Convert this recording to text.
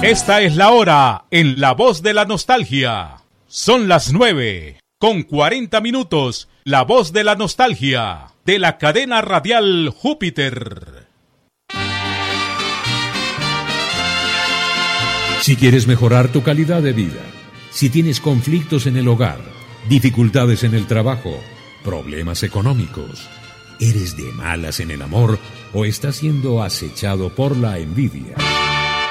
Esta es la hora en La Voz de la Nostalgia. Son las 9:40. La Voz de la Nostalgia, de la cadena radial Júpiter. Si quieres mejorar tu calidad de vida, si tienes conflictos en el hogar, dificultades en el trabajo, problemas económicos, eres de malas en el amor o estás siendo acechado por la envidia,